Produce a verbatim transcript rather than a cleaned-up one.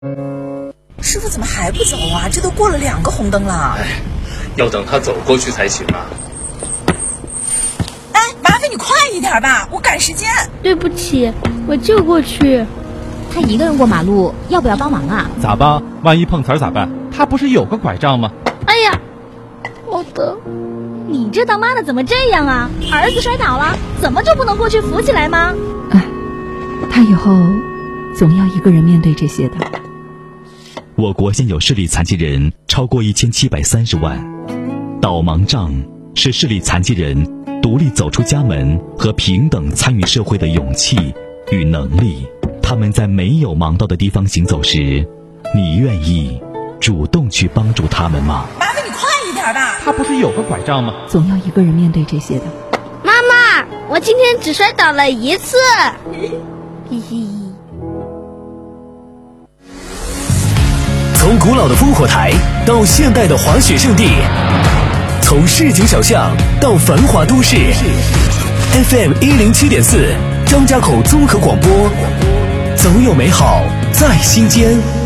师傅怎么还不走啊？这都过了两个红灯了。 哎，要等他走过去才行啊。 哎，麻烦你快一点吧，我赶时间。 对不起，我就过去。 他一个人过马路，要不要帮忙啊？ 咋帮？万一碰瓷儿咋办？他不是有个拐杖吗？ 哎呀，好的。 你这当妈的怎么这样啊？儿子摔倒了，怎么就不能过去扶起来吗？ 哎，他以后总要一个人面对这些的。 我国现有视力残疾人超过一千七百三十万，导盲杖是视力残疾人独立走出家门和平等参与社会的勇气与能力。他们在没有盲道的地方行走时，你愿意主动去帮助他们吗？ 麻烦你快一点吧。 他不是有个拐杖吗？ 总要一个人面对这些的。 妈妈，我今天只摔倒了一次。嘿嘿。 从古老的烽火台到现代的滑雪胜地，从市井小巷到繁华都市 ，F M 一零七点四，张家口综合广播，总有美好在心间。